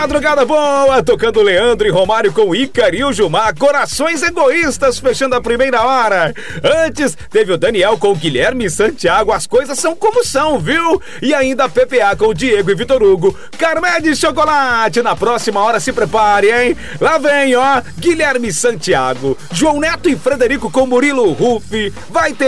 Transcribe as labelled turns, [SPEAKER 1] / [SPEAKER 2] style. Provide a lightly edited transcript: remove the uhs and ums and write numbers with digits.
[SPEAKER 1] Madrugada boa, tocando Leandro e Romário com Ícaro e o Gilmar, Corações Egoístas, fechando a primeira hora. Antes, teve o Daniel com Guilherme Santiago, As Coisas São Como São, viu? E ainda a PPA com o Diego e Vitor Hugo, Carmé de Chocolate. Na próxima hora, se prepare, hein? Lá vem, ó, Guilherme Santiago, João Neto e Frederico com Murilo Ruff. Vai ter